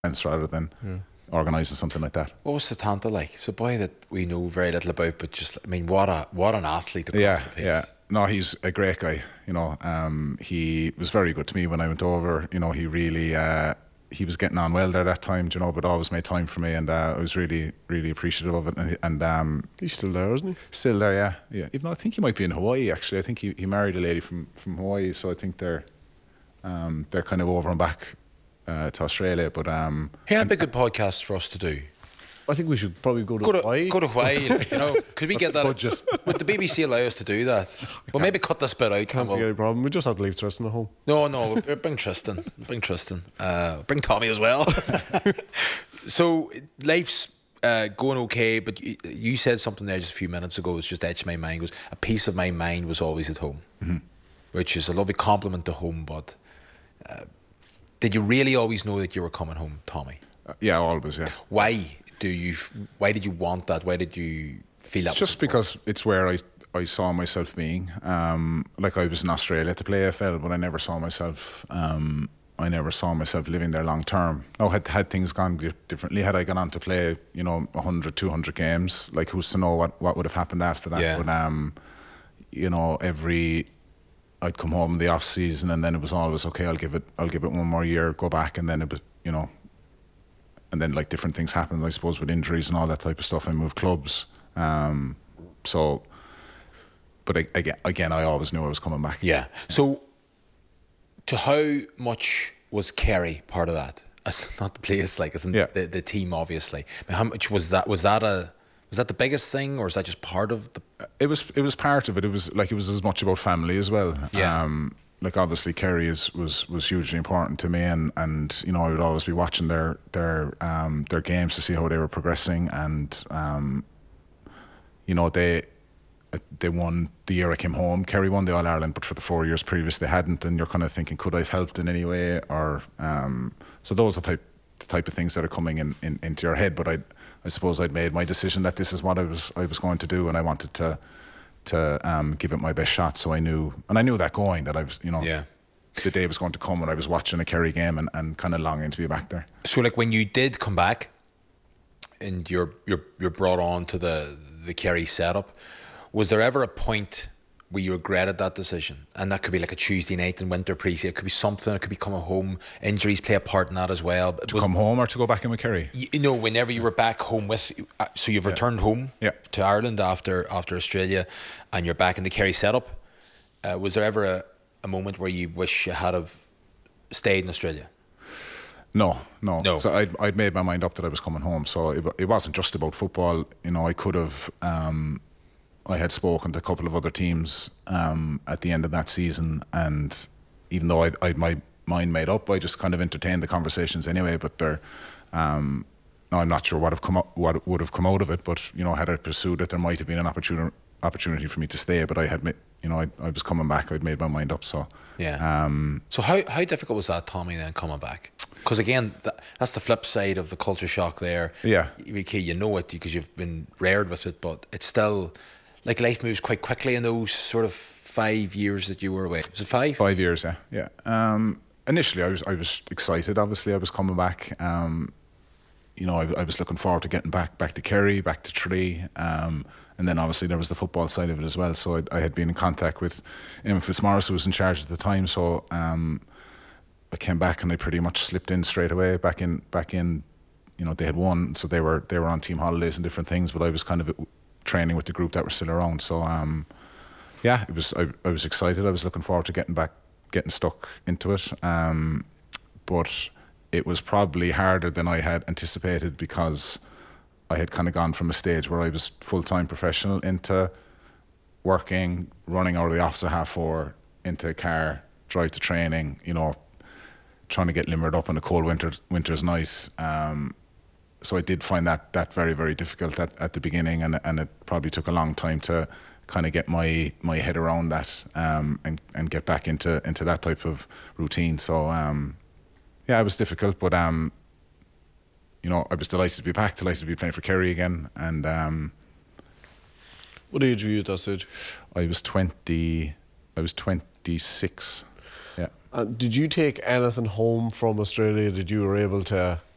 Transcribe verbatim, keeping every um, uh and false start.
events rather than yeah. organising something like that. What was Setanta like? It's a boy that we know very little about, but just, I mean, what a what an athlete across yeah, the pace. Yeah, no, he's a great guy. You know, um, he was very good to me when I went over. You know, he really, uh, he was getting on well there that time, you know, but always made time for me, and uh, I was really, really appreciative of it. And, and um, he's still there, isn't he? Still there, yeah, yeah. Even though I think he might be in Hawaii, actually. I think he, he married a lady from, from Hawaii, so I think they're um, they're kind of over and back uh, to Australia. But um, he had a good podcast for us to do. I think we should probably go to, go to Hawaii. Go to Hawaii. You know, could we get that? Budget? Would the B B C allow us to do that? Well, maybe cut this bit out. Can't see any problem. We just have to leave Tristan at home. No, no, we'll bring Tristan. Bring Tristan. Uh, bring Tommy as well. So life's uh, going okay, but you, you said something there just a few minutes ago. It's just etched my mind. Was a piece of my mind was always at home, mm-hmm. which is a lovely compliment to home. But uh, did you really always know that you were coming home, Tommy? Uh, yeah, always. Yeah. Why? Do you? Why did you want that? Why did you feel that? It's just because it's where I I saw myself being. Um, like I was in Australia to play A F L, but I never saw myself. Um, I never saw myself living there long term. Now, had had things gone differently, had I gone on to play, you know, one hundred, two hundred games, like who's to know what, what would have happened after that? Yeah. But um, you know, every I'd come home in the off season, and then it was always okay. I'll give it. I'll give it one more year. Go back, and then it was, you know. And then, like, different things happened, I suppose, with injuries and all that type of stuff. I moved clubs. Um, so, but I, again, again, I always knew I was coming back. Yeah. So, to how much was Kerry part of that? It's not the place, like, isn't yeah. the, the team, obviously. I mean, how much was that? Was that a was that the biggest thing, or is that just part of the? It was. It was part of it. It was like it was as much about family as well. Yeah. Um, Like obviously Kerry is was was hugely important to me, and, and you know I would always be watching their their um, their games to see how they were progressing, and um, you know they they won the year I came home. Kerry won the All Ireland, but for the four years previous they hadn't, and you're kind of thinking, could I have helped in any way? Or um, so those are the type the type of things that are coming in, in into your head. But I I suppose I'd made my decision that this is what I was I was going to do, and I wanted to. to um, give it my best shot, so I knew, and I knew that going, that I was, you know, yeah. the day was going to come when I was watching a Kerry game and, and kind of longing to be back there. So, like, when you did come back, and you're you're you're brought on to the the Kerry setup, was there ever a point where you regretted that decision? And that could be like a Tuesday night in winter pre-season. It could be something. It could be coming home. Injuries play a part in that as well. To was, come home or to go back in with Kerry? You know, whenever you were back home with, uh, so you've returned yeah. home yeah. to Ireland after after Australia, and you're back in the Kerry setup. Uh, was there ever a, a moment where you wish you had have stayed in Australia? No, no. No. So I'd I'd made my mind up that I was coming home. So it it wasn't just about football. You know, I could have. Um, I had spoken to a couple of other teams um, at the end of that season, and even though I'd, I'd my mind made up, I just kind of entertained the conversations anyway. But they're, um, no, I'm not sure what have come up, what would have come out of it. But you know, had I pursued it, there might have been an opportunity opportunity for me to stay. But I had, you know, I, I was coming back. I'd made my mind up. So yeah. Um, so how how difficult was that, Tommy, then coming back? Because again, that, that's the flip side of the culture shock. There, yeah. Okay, you know it because you've been reared with it, but it's still. Like, life moves quite quickly in those sort of five years that you were away. Was it five? Five years, yeah, yeah. Um, initially, I was I was excited. Obviously, I was coming back. Um, you know, I, I was looking forward to getting back back to Kerry, back to Tralee, um, and then obviously there was the football side of it as well. So I, I had been in contact with Eamon Fitzmaurice, who was in charge at the time. So um, I came back and I pretty much slipped in straight away. Back in, back in. You know, they had won, so they were they were on team holidays and different things. But I was kind of training with the group that were still around, so um, yeah, it was. I, I was excited. I was looking forward to getting back, getting stuck into it. Um, but it was probably harder than I had anticipated because I had kind of gone from a stage where I was full time professional into working, running out of the office at half four, into a car, drive to training. You know, trying to get limbered up on a cold winter winter's night. Um, So I did find that that very, very difficult at, at the beginning, and and it probably took a long time to kind of get my, my head around that um, and and get back into into that type of routine. So um, yeah, it was difficult, but um, you know, I was delighted to be back, delighted to be playing for Kerry again. And um, what age were you at that stage? I was twenty. I was twenty-six. Yeah. Uh, did you take anything home from Australia that you were able to